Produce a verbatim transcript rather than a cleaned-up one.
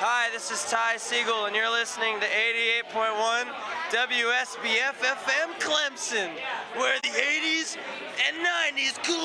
Hi, this is Ty Siegel, and you're listening to eighty-eight point one W S B F F M Clemson, where the eighties and nineties collide.